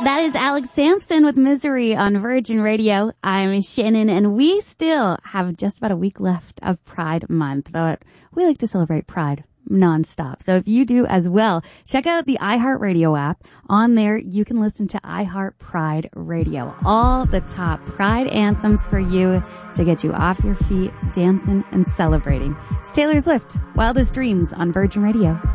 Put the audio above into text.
That is Alex Sampson with Misery on Virgin Radio. I'm Shannon, and we still have just about a week left of Pride Month, but we like to celebrate Pride nonstop. So if you do as well, check out the iHeartRadio app. On there, you can listen to iHeart Pride Radio. All the top Pride anthems for you to get you off your feet, dancing and celebrating. It's Taylor Swift, Wildest Dreams on Virgin Radio.